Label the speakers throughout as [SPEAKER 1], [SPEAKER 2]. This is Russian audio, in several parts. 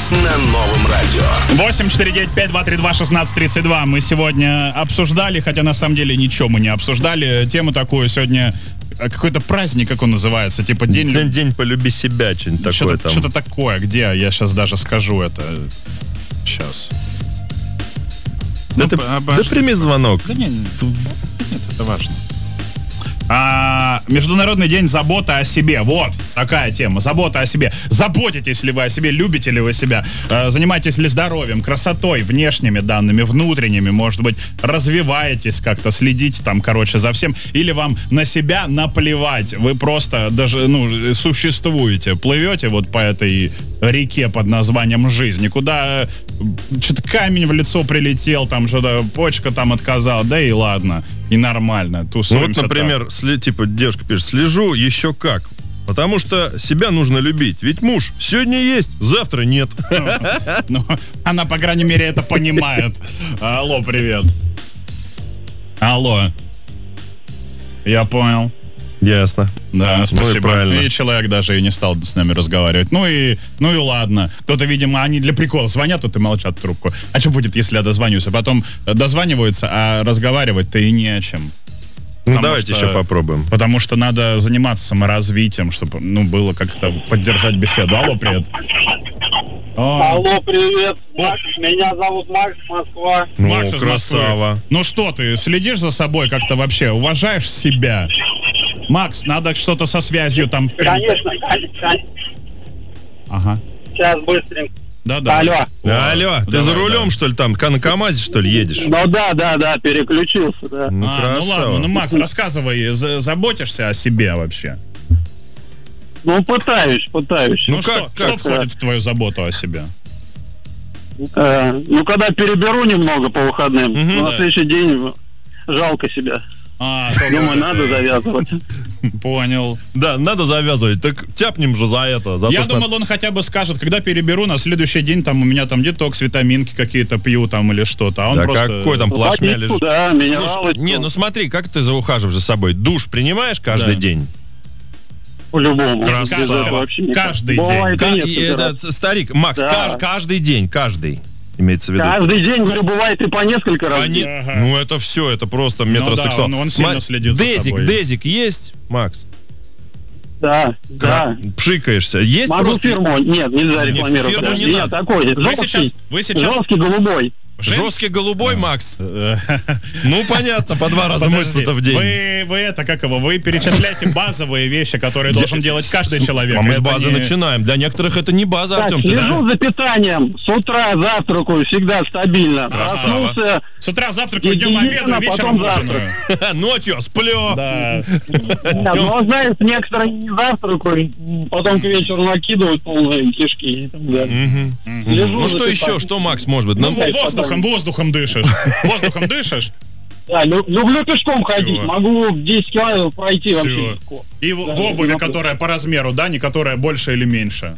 [SPEAKER 1] на новом радио.
[SPEAKER 2] 8495-232-1632. Мы сегодня обсуждали, хотя на самом деле ничего мы не обсуждали. Тему такую сегодня, какой-то праздник, как он называется, типа
[SPEAKER 3] День полюби себя, что-нибудь такое там.
[SPEAKER 2] Что-то такое, где? Я сейчас даже скажу это. Сейчас.
[SPEAKER 3] Да прими звонок.
[SPEAKER 2] Да нет, это важно. Международный день заботы о себе. Вот такая тема. Забота о себе. Заботитесь ли вы о себе, любите ли вы себя, занимаетесь ли здоровьем, красотой, внешними данными, внутренними, может быть, развиваетесь как-то, следите там, короче, за всем, или вам на себя наплевать. Вы просто даже, существуете, плывете вот по этой реке под названием жизнь, куда что-то камень в лицо прилетел, там что-то почка там отказала, да и ладно, и нормально, тусуемся.
[SPEAKER 3] Вот, например, девушка пишет, слежу еще как. Потому что себя нужно любить. Ведь муж сегодня есть, завтра нет.
[SPEAKER 2] Она, по крайней мере, это понимает. Алло, привет. Алло. Я понял.
[SPEAKER 3] Ясно.
[SPEAKER 2] Да, спасибо.
[SPEAKER 3] Правильно.
[SPEAKER 2] И человек даже и не стал с нами разговаривать. Ну и ладно. Кто-то, видимо, они для прикола звонят, тут и молчат в трубку. А что будет, если я дозвонюсь? А потом дозваниваются, а разговаривать-то и не о чем.
[SPEAKER 3] Давайте еще попробуем.
[SPEAKER 2] Потому что надо заниматься саморазвитием, чтобы, было как-то поддержать беседу. Алло, привет.
[SPEAKER 4] Алло, привет. Макс, меня зовут Макс, Москва.
[SPEAKER 2] Макс из
[SPEAKER 3] красава.
[SPEAKER 2] Москвы. Ну что, ты следишь за собой как-то вообще? Уважаешь себя? Макс, надо что-то со связью там...
[SPEAKER 4] Конечно.
[SPEAKER 2] Ага.
[SPEAKER 4] Сейчас быстренько.
[SPEAKER 2] Да.
[SPEAKER 4] Алло.
[SPEAKER 3] Алло, ты за рулем, что ли, там, на КамАЗе, что ли, едешь?
[SPEAKER 4] Ну да, переключился, да.
[SPEAKER 2] Ну ладно, Макс, рассказывай, заботишься о себе вообще?
[SPEAKER 4] Ну, пытаюсь.
[SPEAKER 2] Ну что входит в твою заботу о себе?
[SPEAKER 4] Когда переберу немного по выходным, на следующий день жалко себя. Думаю, надо завязывать.
[SPEAKER 2] Понял.
[SPEAKER 3] Да, надо завязывать. Так тяпнем же за это.
[SPEAKER 2] Я думал, он хотя бы скажет, когда переберу, на следующий день там у меня там детокс, витаминки какие-то пью там или что-то. А он просто...
[SPEAKER 3] какой там плашмя лежит?
[SPEAKER 4] Да, минералочку.
[SPEAKER 3] Не, смотри, как ты ухаживаешь за собой. Душ принимаешь каждый день?
[SPEAKER 4] По-любому.
[SPEAKER 2] Каждый
[SPEAKER 3] день. Старик, Макс, каждый день, имеется в виду.
[SPEAKER 4] Каждый день, говорю, бывает и по несколько раз.
[SPEAKER 3] Ну, это все, это просто метросексуал.
[SPEAKER 2] Он сильно следит за собой.
[SPEAKER 3] Дезик есть, Макс?
[SPEAKER 4] Да.
[SPEAKER 3] Пшикаешься. Есть
[SPEAKER 4] могу
[SPEAKER 3] просто...
[SPEAKER 4] фирму? Нет, нельзя рекламировать.
[SPEAKER 3] Фирму не
[SPEAKER 4] надо. Такой,
[SPEAKER 2] вы сейчас...
[SPEAKER 4] жесткий голубой.
[SPEAKER 3] Жесткий голубой, Макс? Ну, понятно, по 2 раза мыться-то в день.
[SPEAKER 2] Вы перечисляете базовые вещи, которые должен делать каждый человек.
[SPEAKER 3] А мы с базы начинаем. Для некоторых это не база, Артем.
[SPEAKER 4] Слежу за питанием. С утра завтракаю всегда стабильно. Проснулся.
[SPEAKER 2] С утра завтракаю, днем обедаю, вечером ужинаю.
[SPEAKER 3] Ночью сплю.
[SPEAKER 2] Да.
[SPEAKER 4] Ну, знаешь, некоторые не завтракают, потом к вечеру накидывают полные кишки и так далее.
[SPEAKER 3] Ну, что еще? Что, Макс, может быть?
[SPEAKER 2] Воздухом дышишь. Воздухом дышишь?
[SPEAKER 4] Да, люблю пешком ходить. Могу 10 километров пройти вообще легко.
[SPEAKER 2] И в обуви, которая по размеру, да, не которая больше или меньше?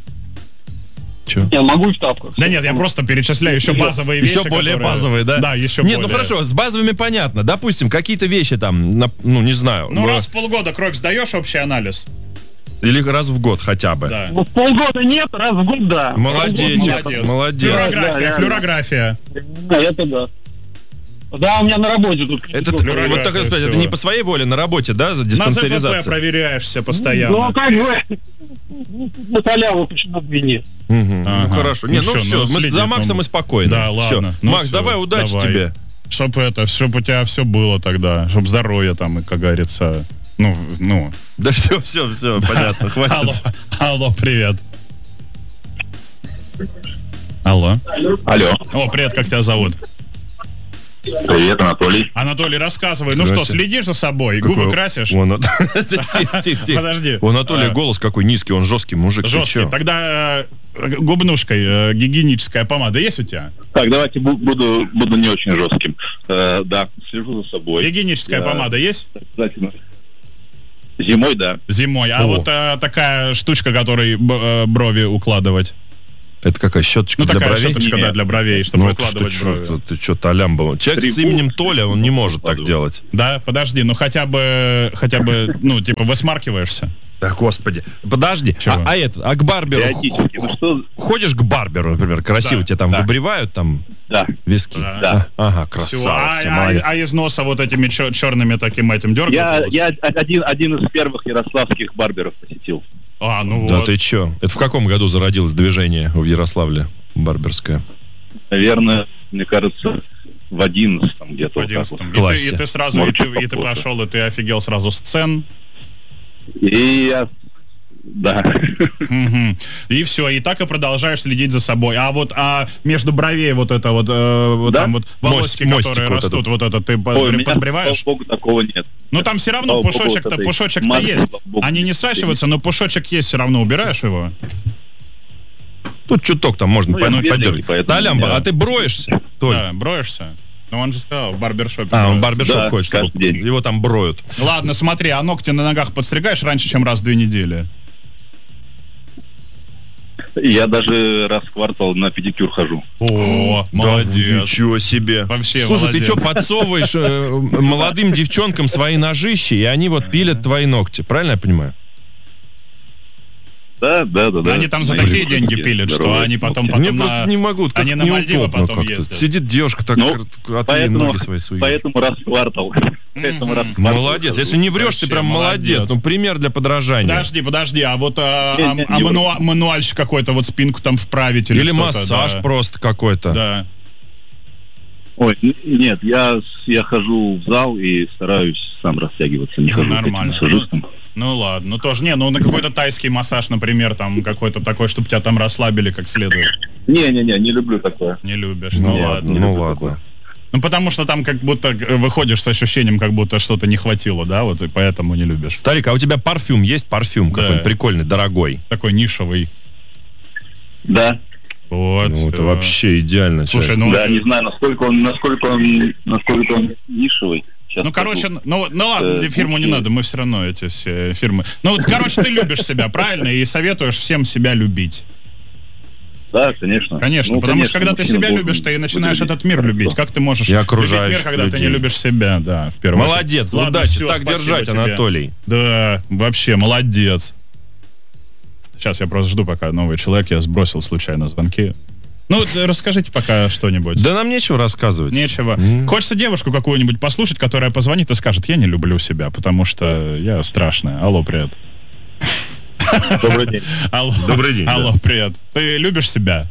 [SPEAKER 3] Че?
[SPEAKER 4] Я могу и в тапках.
[SPEAKER 2] Да нет, я просто перечисляю еще базовые вещи.
[SPEAKER 3] Еще более базовые, да?
[SPEAKER 2] Да, еще
[SPEAKER 3] более.
[SPEAKER 2] Нет,
[SPEAKER 3] ну хорошо, с базовыми понятно. Допустим, какие-то вещи там, не знаю.
[SPEAKER 2] Раз в полгода кровь сдаешь, общий анализ?
[SPEAKER 3] Или раз в год хотя бы.
[SPEAKER 2] Да.
[SPEAKER 4] В полгода нет, раз в год да.
[SPEAKER 3] Молодец.
[SPEAKER 2] Флюорография.
[SPEAKER 4] Да, это да. Да, у меня на работе тут.
[SPEAKER 3] Вот так сказать, это не по своей воле на работе, да, за диспансеризацию?
[SPEAKER 2] На ЗПП проверяешься постоянно.
[SPEAKER 4] Ну, как бы, на халяву почему бы и нет.
[SPEAKER 3] Хорошо. Не, все, мы за Максом и спокойно.
[SPEAKER 2] Да, ладно.
[SPEAKER 3] Макс, давай, удачи тебе.
[SPEAKER 2] Чтобы у тебя все было тогда, чтобы здоровье там, и, как говорится...
[SPEAKER 3] Да все, понятно, хватит.
[SPEAKER 2] Алло, привет. Алло. О, привет, как тебя зовут?
[SPEAKER 5] Привет, Анатолий.
[SPEAKER 2] Анатолий, рассказывай. Ну что, следишь за собой? Губы красишь?
[SPEAKER 3] Тихо.
[SPEAKER 2] Подожди.
[SPEAKER 3] У Анатолия голос какой низкий, он жесткий мужик.
[SPEAKER 2] Жесткий. Тогда губнушкой гигиеническая помада есть у тебя?
[SPEAKER 5] Так, давайте буду не очень жестким. Да, слежу за собой.
[SPEAKER 2] Гигиеническая помада есть?
[SPEAKER 5] Обязательно. Зимой, да.
[SPEAKER 2] Зимой. А вот такая штучка, которой брови укладывать?
[SPEAKER 3] Это какая, щеточка для бровей?
[SPEAKER 2] Щеточка, да, для бровей, чтобы укладывать брови.
[SPEAKER 3] Ты что, Толям был? Человек с именем Толя, он не может так делать.
[SPEAKER 2] Да, подожди, хотя бы, высмаркиваешься?
[SPEAKER 3] Да, господи. Подожди.
[SPEAKER 2] Чего?
[SPEAKER 3] А к барберу...
[SPEAKER 5] Периодически. Ну что?
[SPEAKER 3] Ходишь к барберу, например, красиво
[SPEAKER 2] Да,
[SPEAKER 3] тебя там
[SPEAKER 5] да.
[SPEAKER 3] выбривают, там
[SPEAKER 5] Да.
[SPEAKER 3] виски?
[SPEAKER 2] Да.
[SPEAKER 3] Ага,
[SPEAKER 2] Всё.
[SPEAKER 3] красавцы, молодец.
[SPEAKER 2] А из носа вот этими черными таким этим дергают?
[SPEAKER 5] Я один из первых ярославских барберов посетил.
[SPEAKER 2] Ну
[SPEAKER 3] Да
[SPEAKER 2] вот.
[SPEAKER 3] ты чё? Это в каком году зародилось движение в Ярославле барберское?
[SPEAKER 5] Наверное, мне кажется, в 11-м где-то.
[SPEAKER 2] В
[SPEAKER 5] вот так
[SPEAKER 2] 11-м.
[SPEAKER 5] вот.
[SPEAKER 3] Классе.
[SPEAKER 2] И ты сразу,
[SPEAKER 5] Может,
[SPEAKER 2] и ты
[SPEAKER 5] попозже.
[SPEAKER 2] пошел, и ты офигел сразу с цен.
[SPEAKER 5] И я... Да.
[SPEAKER 2] Мгм. И все, и так и продолжаешь следить за собой. А между бровей вот это вот,
[SPEAKER 5] Да?
[SPEAKER 2] там вот волосики,
[SPEAKER 3] Мостик
[SPEAKER 2] которые
[SPEAKER 3] вот
[SPEAKER 2] растут,
[SPEAKER 3] этот.
[SPEAKER 2] вот это ты
[SPEAKER 5] Ой, у меня,
[SPEAKER 2] подбриваешь?
[SPEAKER 5] слава богу, такого нет.
[SPEAKER 2] Ну там все равно
[SPEAKER 5] слава богу,
[SPEAKER 2] пушочек-то
[SPEAKER 5] вот этой
[SPEAKER 2] пушочек-то
[SPEAKER 5] маски,
[SPEAKER 2] есть.
[SPEAKER 5] слава богу,
[SPEAKER 2] Они не
[SPEAKER 5] нет.
[SPEAKER 2] сращиваются, но пушочек есть, все равно убираешь его.
[SPEAKER 3] Тут чуток там можно
[SPEAKER 5] Ну, я бедненький,
[SPEAKER 3] поддержать.
[SPEAKER 5] поэтому
[SPEAKER 3] Толямба,
[SPEAKER 5] я-
[SPEAKER 3] а ты броешься, Толь?
[SPEAKER 2] Да, броешься. Ну он же сказал, в барбершопе.
[SPEAKER 3] А, он в
[SPEAKER 2] броется.
[SPEAKER 3] барбершоп
[SPEAKER 5] Да,
[SPEAKER 3] ходит, чтобы
[SPEAKER 5] каждый день.
[SPEAKER 3] его там броют.
[SPEAKER 2] Ладно, смотри, а ногти на ногах подстригаешь раньше, чем раз в 2 недели?
[SPEAKER 5] Я даже раз в квартал на педикюр хожу.
[SPEAKER 2] О,
[SPEAKER 3] Да,
[SPEAKER 2] молодец.
[SPEAKER 3] ничего себе.
[SPEAKER 2] Вообще
[SPEAKER 3] Слушай,
[SPEAKER 2] молодец.
[SPEAKER 3] ты что, подсовываешь молодым девчонкам свои ножищи, и они вот пилят твои ногти. Правильно я понимаю?
[SPEAKER 5] Да.
[SPEAKER 2] Они там за
[SPEAKER 5] Мои
[SPEAKER 2] такие
[SPEAKER 5] девушки
[SPEAKER 2] деньги пилят, что
[SPEAKER 5] здоровые
[SPEAKER 2] они потом
[SPEAKER 5] ногти.
[SPEAKER 3] Мне
[SPEAKER 2] на-
[SPEAKER 3] просто не могу. Как
[SPEAKER 2] они на Мальдивы
[SPEAKER 3] неудобно
[SPEAKER 2] потом
[SPEAKER 3] как-то.
[SPEAKER 2] ездят.
[SPEAKER 3] Сидит девушка, так отели ноги свои сует.
[SPEAKER 5] Поэтому раз в квартал. Поэтому раз в квартал
[SPEAKER 3] Молодец.
[SPEAKER 5] хожу.
[SPEAKER 3] Если не врешь, ты
[SPEAKER 2] Вообще
[SPEAKER 3] прям молодец.
[SPEAKER 2] молодец.
[SPEAKER 3] Ну, пример для подражания.
[SPEAKER 2] Подожди, а вот
[SPEAKER 5] Не,
[SPEAKER 2] мануальщик какой-то, вот спинку там вправить или
[SPEAKER 3] Или
[SPEAKER 2] что-то,
[SPEAKER 3] массаж
[SPEAKER 2] да.
[SPEAKER 3] просто какой-то.
[SPEAKER 2] Да.
[SPEAKER 5] Ой, нет, я хожу в зал и стараюсь сам растягиваться. Не хожу к этим
[SPEAKER 2] Нормально.
[SPEAKER 5] массажистам.
[SPEAKER 2] Ну ладно, ну тоже, на какой-то тайский массаж, например, там какой-то такой, чтобы тебя там расслабили как следует.
[SPEAKER 5] Не люблю такое.
[SPEAKER 2] Не любишь,
[SPEAKER 3] Ну,
[SPEAKER 2] ну
[SPEAKER 3] ладно,
[SPEAKER 2] ладно.
[SPEAKER 3] ну
[SPEAKER 5] люблю
[SPEAKER 3] ладно.
[SPEAKER 5] такое.
[SPEAKER 2] Ну потому что там как будто выходишь с ощущением, как будто что-то не хватило, да, вот и поэтому не любишь.
[SPEAKER 3] Старик, а у тебя парфюм есть? Парфюм
[SPEAKER 2] Да.
[SPEAKER 3] какой-нибудь прикольный, дорогой.
[SPEAKER 2] Такой нишевый.
[SPEAKER 5] Да.
[SPEAKER 2] Вот.
[SPEAKER 3] Ну, это
[SPEAKER 2] всё.
[SPEAKER 3] вообще идеально.
[SPEAKER 2] Слушай,
[SPEAKER 3] человек.
[SPEAKER 2] ну...
[SPEAKER 5] Да, не знаю, насколько он нишевый. Сейчас
[SPEAKER 2] Ну, короче,
[SPEAKER 5] скажу.
[SPEAKER 2] ну ладно, фирму не
[SPEAKER 5] окей.
[SPEAKER 2] надо, мы все равно эти все фирмы. Ну, вот, короче, ты любишь себя, правильно? И советуешь всем себя любить.
[SPEAKER 5] Да, конечно.
[SPEAKER 2] Конечно,
[SPEAKER 5] Ну,
[SPEAKER 2] потому что
[SPEAKER 5] конечно,
[SPEAKER 2] когда ты
[SPEAKER 5] мужчина
[SPEAKER 2] себя
[SPEAKER 5] должен
[SPEAKER 2] любишь, ты и начинаешь
[SPEAKER 5] быть
[SPEAKER 2] этот мир любить. Как ты можешь
[SPEAKER 3] И
[SPEAKER 2] любить мир,
[SPEAKER 3] окружающих
[SPEAKER 2] когда ты не
[SPEAKER 3] людей.
[SPEAKER 2] любишь себя, да, в первую
[SPEAKER 3] Молодец,
[SPEAKER 2] очередь. Ладно,
[SPEAKER 3] удачи,
[SPEAKER 2] всё,
[SPEAKER 3] так
[SPEAKER 2] спасибо
[SPEAKER 3] держать,
[SPEAKER 2] тебе.
[SPEAKER 3] Анатолий.
[SPEAKER 2] Да, вообще, молодец. Сейчас я просто жду, пока новый человек, я сбросил случайно звонки. Ну, вот, расскажите пока что-нибудь.
[SPEAKER 3] Да нам нечего рассказывать.
[SPEAKER 2] Нечего. Хочется девушку какую-нибудь послушать, которая позвонит и скажет, я не люблю себя, потому что я страшная. Алло, привет.
[SPEAKER 5] Добрый день.
[SPEAKER 2] Алло,
[SPEAKER 3] Добрый день,
[SPEAKER 2] Алло, привет. Ты любишь себя?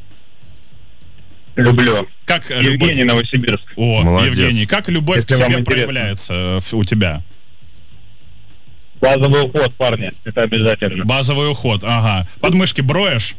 [SPEAKER 6] Люблю.
[SPEAKER 2] Как
[SPEAKER 6] Евгений,
[SPEAKER 2] любовь?
[SPEAKER 6] Новосибирск.
[SPEAKER 2] О,
[SPEAKER 3] Молодец.
[SPEAKER 2] Евгений, как любовь
[SPEAKER 6] Если
[SPEAKER 2] к
[SPEAKER 6] вам
[SPEAKER 2] себе
[SPEAKER 6] интересно.
[SPEAKER 2] проявляется у тебя?
[SPEAKER 6] Базовый уход, парни. Это обязательно.
[SPEAKER 2] Базовый уход, ага. Подмышки броешь?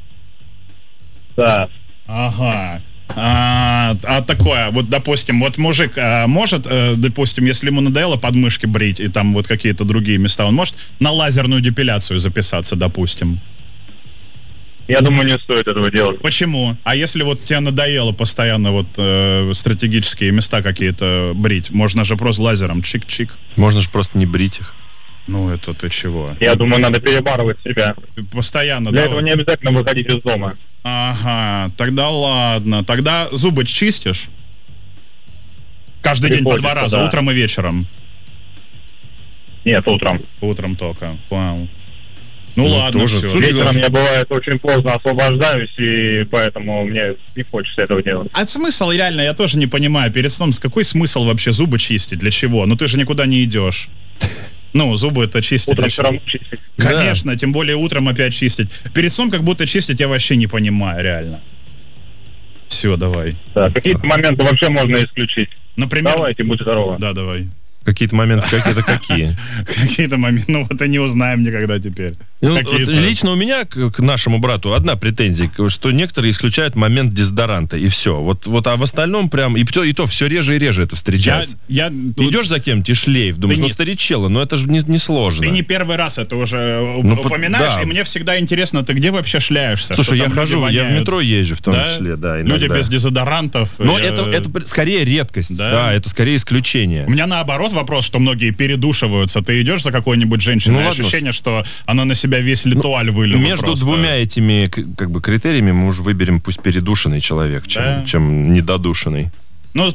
[SPEAKER 6] Да.
[SPEAKER 2] Ага. Такое, вот, допустим, вот мужик может, допустим, если ему надоело подмышки брить и там вот какие-то другие места, он может на лазерную депиляцию записаться, допустим?
[SPEAKER 6] Я думаю, не стоит этого делать.
[SPEAKER 2] Почему? А если вот тебе надоело постоянно вот стратегические места какие-то брить, можно же просто лазером чик-чик.
[SPEAKER 3] Можно же просто не брить их.
[SPEAKER 2] Ну это ты чего?
[SPEAKER 6] Я думаю, надо перебарывать себя.
[SPEAKER 2] Ты постоянно,
[SPEAKER 6] Для
[SPEAKER 2] да?
[SPEAKER 6] этого
[SPEAKER 2] вот?
[SPEAKER 6] не обязательно выходить из дома.
[SPEAKER 2] Ага, тогда ладно. Тогда зубы чистишь? Каждый день по 2
[SPEAKER 6] Приходится,
[SPEAKER 2] раза,
[SPEAKER 6] да.
[SPEAKER 2] утром и вечером.
[SPEAKER 6] Нет, утром.
[SPEAKER 2] Утром только. Вау. Ну ладно,
[SPEAKER 3] тоже.
[SPEAKER 2] все.
[SPEAKER 3] Слушай,
[SPEAKER 6] Вечером я, бывает, очень поздно освобождаюсь, и поэтому мне не хочется этого делать.
[SPEAKER 2] А смысл реально, я тоже не понимаю. Перед сном, какой смысл вообще зубы чистить? Для чего? Ну ты же никуда не идешь. Ну, зубы это чистить.
[SPEAKER 6] Утром
[SPEAKER 2] для
[SPEAKER 6] все
[SPEAKER 2] чего?
[SPEAKER 6] равно чистить.
[SPEAKER 2] Конечно, тем более утром опять чистить. Перед сном как будто чистить я вообще не понимаю, реально. Все, давай.
[SPEAKER 6] Да, какие-то моменты вообще можно исключить.
[SPEAKER 2] Например...
[SPEAKER 6] Давайте, будь здоровы.
[SPEAKER 2] Да, давай.
[SPEAKER 3] Какие-то моменты, какие-то какие?
[SPEAKER 2] Какие-то моменты, ну вот и не узнаем никогда теперь.
[SPEAKER 3] Ну, вот
[SPEAKER 2] Какие-то.
[SPEAKER 3] лично у меня к нашему брату одна претензия, что некоторые исключают момент дезодоранта, и все. Вот, а в остальном прям, и то все реже и реже это встречается.
[SPEAKER 2] Я
[SPEAKER 3] Идешь за кем-то, и шлейф, думаешь,
[SPEAKER 2] Да
[SPEAKER 3] ну
[SPEAKER 2] нет.
[SPEAKER 3] старичело, но это же не сложно.
[SPEAKER 2] Ты не первый раз это уже
[SPEAKER 3] Ну,
[SPEAKER 2] упоминаешь,
[SPEAKER 3] да.
[SPEAKER 2] и мне всегда интересно, ты где вообще шляешься?
[SPEAKER 3] Слушай,
[SPEAKER 2] Что
[SPEAKER 3] я
[SPEAKER 2] там люди
[SPEAKER 3] хожу, я в
[SPEAKER 2] воняют?
[SPEAKER 3] метро езжу в том
[SPEAKER 2] Да?
[SPEAKER 3] числе, да,
[SPEAKER 2] Люди
[SPEAKER 3] иногда.
[SPEAKER 2] без дезодорантов.
[SPEAKER 3] Но это скорее редкость,
[SPEAKER 2] Да?
[SPEAKER 3] да, это скорее исключение.
[SPEAKER 2] У меня наоборот вопрос, что многие передушиваются. Ты идешь за какой-нибудь женщиной,
[SPEAKER 3] Ну,
[SPEAKER 2] и
[SPEAKER 3] ладно.
[SPEAKER 2] ощущение, что она на себя весь литуаль вылила.
[SPEAKER 3] Между
[SPEAKER 2] просто.
[SPEAKER 3] двумя этими как бы критериями мы уже выберем пусть передушенный человек,
[SPEAKER 2] Да?
[SPEAKER 3] чем недодушенный.
[SPEAKER 2] Ну,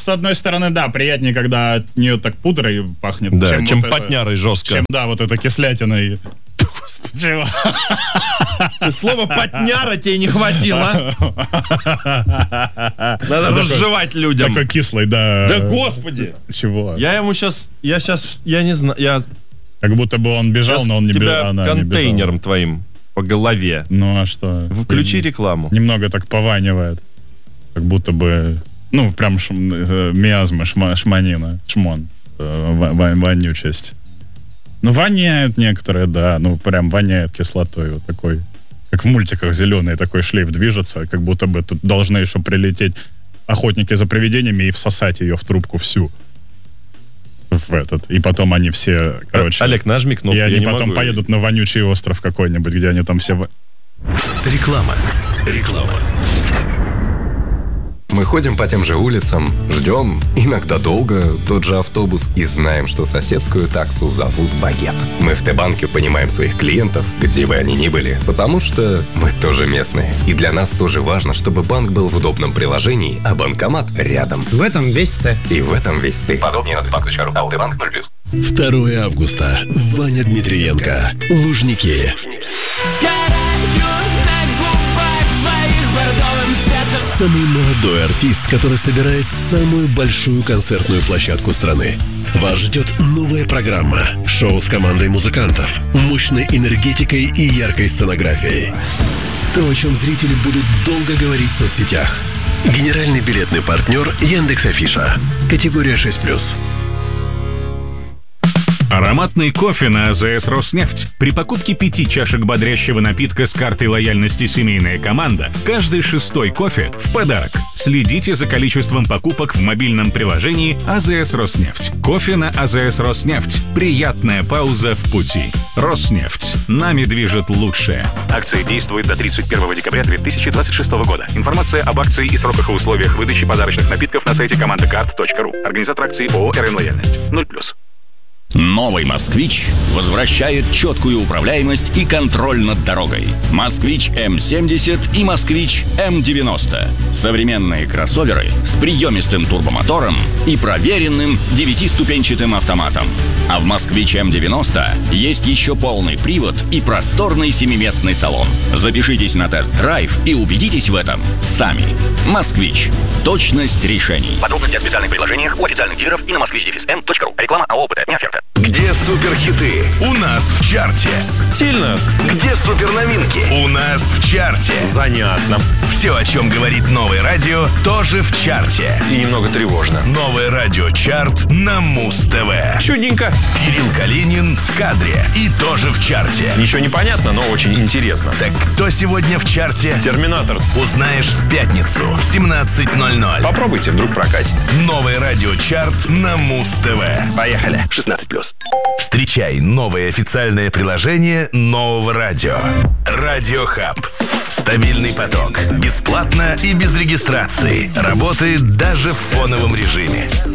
[SPEAKER 2] с одной стороны, да, приятнее, когда от нее так пудрой пахнет.
[SPEAKER 3] Да, чем
[SPEAKER 2] вот
[SPEAKER 3] потнярой жестко.
[SPEAKER 2] Чем, да, вот это кислятиной. Господи.
[SPEAKER 3] Слова «потняра» тебе не хватило. Надо разжевать людям.
[SPEAKER 2] Такой кислый, да.
[SPEAKER 3] Да господи.
[SPEAKER 2] Чего?
[SPEAKER 3] Я не знаю,
[SPEAKER 2] Как будто бы он бежал, но он не бежал.
[SPEAKER 3] Тебя контейнером твоим по голове.
[SPEAKER 2] Ну а что?
[SPEAKER 3] Включи рекламу.
[SPEAKER 2] Немного так пованивает. Как будто бы, ну, прям миазма, шманина, шмон, вонючесть. Ну, воняют некоторые, да, ну, прям воняют кислотой вот такой. Как в мультиках зеленый такой шлейф движется, как будто бы тут должны еще прилететь охотники за привидениями и всосать ее в трубку всю. В этот. И потом они все, короче...
[SPEAKER 3] Олег, нажми кнопку.
[SPEAKER 2] И они потом поедут на вонючий остров какой-нибудь, где они там все...
[SPEAKER 1] Реклама.
[SPEAKER 7] Мы ходим по тем же улицам, ждем, иногда долго, тот же автобус и знаем, что соседскую таксу зовут Багет. Мы в Т-банке понимаем своих клиентов, где бы они ни были, потому что мы тоже местные. И для нас тоже важно, чтобы банк был в удобном приложении, а банкомат рядом.
[SPEAKER 8] В этом весь Т.
[SPEAKER 7] И в этом весь ты. Подробнее на tbank.ru. АО Т-банк 0+.
[SPEAKER 1] 2 августа. Ваня Дмитриенко. Лужники. Самый молодой артист, который собирает самую большую концертную площадку страны. Вас ждет новая программа. Шоу с командой музыкантов, мощной энергетикой и яркой сценографией. То, о чем зрители будут долго говорить в соцсетях. Генеральный билетный партнер Яндекс.Афиша. Категория 6+.
[SPEAKER 9] Ароматный кофе на АЗС «Роснефть». При покупке 5 чашек бодрящего напитка с картой лояльности «Семейная команда» каждый 6-й кофе в подарок. Следите за количеством покупок в мобильном приложении АЗС «Роснефть». Кофе на АЗС «Роснефть». Приятная пауза в пути. «Роснефть». Нами движет лучшее. Акция действует до 31 декабря 2026 года. Информация об акции и сроках и условиях выдачи подарочных напитков на сайте командакарт.ру. Организатор акции ООО «РН Лояльность». 0+.
[SPEAKER 10] Новый «Москвич» возвращает четкую управляемость и контроль над дорогой. «Москвич М70» и «Москвич М90». Современные кроссоверы с приемистым турбомотором и проверенным 9-ступенчатым автоматом. А в «Москвич М90» есть еще полный привод и просторный 7-местный салон. Запишитесь на тест-драйв и убедитесь в этом сами. «Москвич». Точность решений.
[SPEAKER 11] Подробности о специальных предложениях у официальных дилеров и на moskvich.ru. Реклама АО «ОПТ». Не оферта.
[SPEAKER 1] Где суперхиты? У нас в чарте.
[SPEAKER 3] Стильно.
[SPEAKER 1] Где суперновинки? У нас в чарте.
[SPEAKER 3] Занятно.
[SPEAKER 1] Все, о чем говорит новое радио, тоже в чарте.
[SPEAKER 3] И немного тревожно.
[SPEAKER 1] Новое радио чарт на Муз-ТВ.
[SPEAKER 3] Чудненько.
[SPEAKER 1] Кирилл Калинин в кадре и тоже в чарте.
[SPEAKER 3] Ничего не понятно, но очень интересно.
[SPEAKER 1] Так кто сегодня в чарте?
[SPEAKER 3] Терминатор.
[SPEAKER 1] Узнаешь в пятницу в 17:00.
[SPEAKER 3] Попробуйте, вдруг прокатит.
[SPEAKER 1] Новое радио чарт на Муз-ТВ.
[SPEAKER 3] Поехали.
[SPEAKER 1] 16+. Встречай новое официальное приложение нового радио. Радио Хаб. Стабильный поток. Бесплатно и без регистрации. Работает даже в фоновом режиме.